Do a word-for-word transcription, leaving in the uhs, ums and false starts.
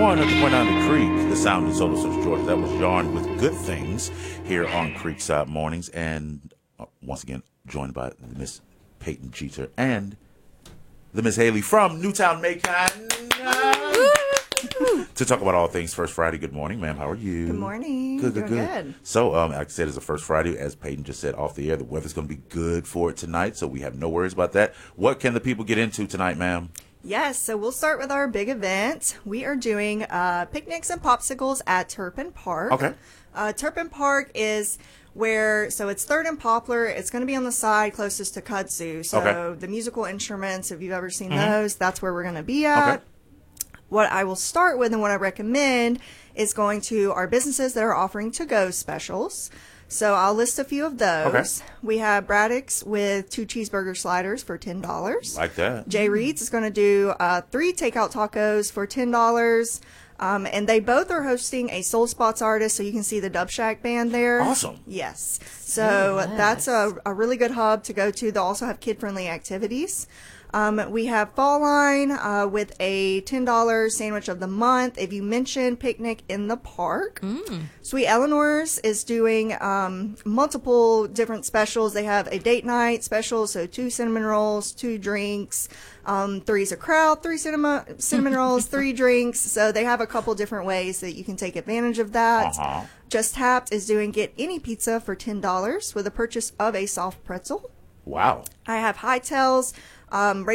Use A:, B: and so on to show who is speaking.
A: one at the point on the creek, the sound in Solar Central, Georgia. That was Yarn with Good Things here on Creekside Mornings. And uh, once again, joined by Miss Peyton Jeter and the Miss Haley from Newtown, Macon. To talk about all things First Friday. Good morning, ma'am. How are you?
B: Good morning.
A: Good, good,
B: Doing
A: good.
B: good.
A: So, um, like I said, it's the first Friday. As Peyton just said off the air, the weather's going to be good for it tonight, so we have no worries about that. What can the people get into tonight, ma'am?
B: Yes, so we'll start with our big event. We are doing uh, picnics and popsicles at Turpin Park.
A: Okay.
B: Uh, Turpin Park is where, so it's Third and Poplar. It's going to be on the side closest to kudzu. So
A: Okay.
B: the musical instruments, if you've ever seen
A: Mm-hmm.
B: those, that's where we're going to be at.
A: Okay.
B: What I will start with and what I recommend is going to our businesses that are offering to-go specials. So I'll list a few of those.
A: Okay.
B: We have Braddock's with two cheeseburger sliders for ten dollars.
A: Like that.
B: Jay Reed's is going to do uh, three takeout tacos for ten dollars. Um, and they both are hosting a Soul Spots artist, so you can see the Dub Shack band there.
A: Awesome.
B: Yes. So
C: Very nice.
B: that's a, a really good hub to go to. They'll also have kid-friendly activities. Um, we have Fall Line uh, with a ten dollars sandwich of the month if you mention picnic in the park. Sweet Eleanor's is doing um, multiple different specials. They have a date night special, so two cinnamon rolls, two drinks, um, three's a crowd, three cinnamon, cinnamon rolls, three drinks. So they have a couple different ways that you can take advantage of that.
A: Uh-huh.
B: Just Tapped is doing Get Any Pizza for ten dollars with a purchase of a soft pretzel.
A: Wow.
B: I have Hightails. Um,